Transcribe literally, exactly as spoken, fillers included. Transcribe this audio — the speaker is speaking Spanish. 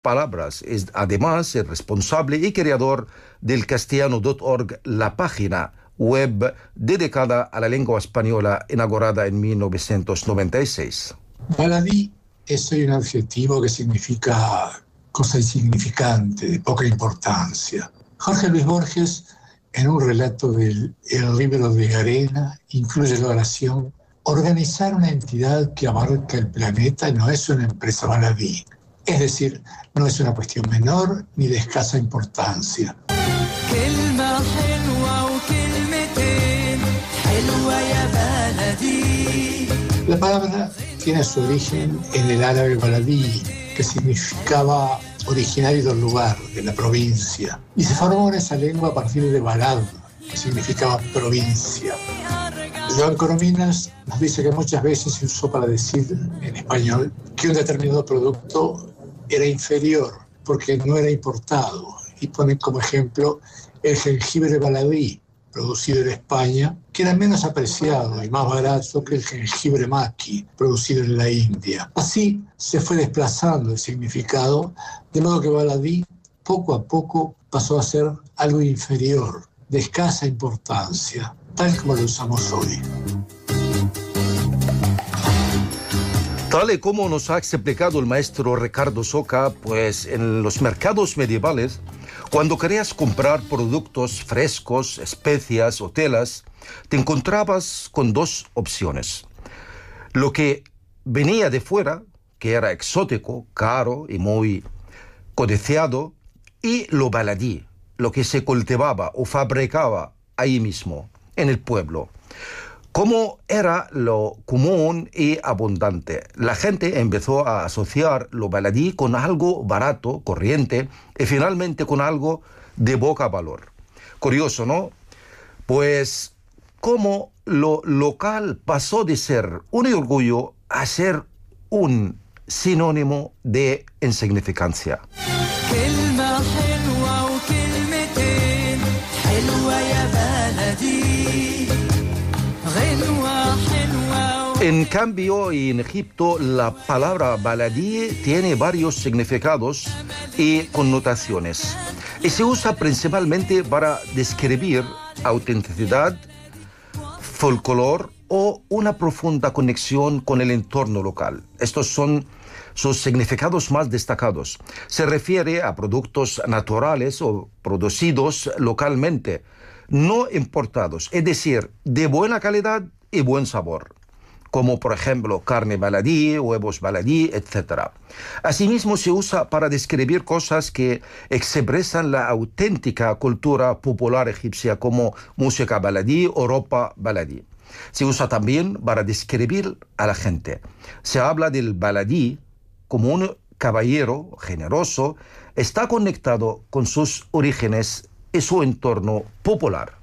palabras. Es además el responsable y creador del castellano punto org, la página web dedicada a la lengua española inaugurada en mil novecientos noventa y seis. Baladí es un adjetivo que significa cosa insignificante, de poca importancia. Jorge Luis Borges, en un relato del El libro de arena, incluye la oración: organizar una entidad que abarca el planeta no es una empresa baladí. Es decir, no es una cuestión menor ni de escasa importancia. La palabra tiene su origen en el árabe baladí, que significaba originario del lugar, de la provincia, y se formó en esa lengua a partir de balad, que significaba provincia. Joan Corominas nos dice que muchas veces se usó para decir en español que un determinado producto era inferior porque no era importado, y ponen como ejemplo el jengibre baladí, producido en España, que era menos apreciado y más barato que el jengibre maqui, producido en la India. Así se fue desplazando el significado, de modo que baladí poco a poco pasó a ser algo inferior, de escasa importancia, tal como lo usamos hoy. Tal y como nos ha explicado el maestro Ricardo Soca, pues en los mercados medievales, cuando querías comprar productos frescos, especias o telas, te encontrabas con dos opciones. Lo que venía de fuera, que era exótico, caro y muy codiciado, y lo baladí, lo que se cultivaba o fabricaba ahí mismo, en el pueblo. Como era lo común y abundante, la gente empezó a asociar lo baladí con algo barato, corriente, y finalmente con algo de poco valor. Curioso, ¿no? Pues cómo lo local pasó de ser un orgullo a ser un sinónimo de insignificancia. En cambio, en Egipto, la palabra baladí tiene varios significados y connotaciones, y se usa principalmente para describir autenticidad, folclore o una profunda conexión con el entorno local. Estos son sus significados más destacados. Se refiere a productos naturales o producidos localmente, no importados, es decir, de buena calidad y buen sabor, como por ejemplo carne baladí, huevos baladí, etcétera. Asimismo se usa para describir cosas que expresan la auténtica cultura popular egipcia, como música baladí o ropa baladí. Se usa también para describir a la gente. Se habla del baladí como un caballero generoso, está conectado con sus orígenes y su entorno popular.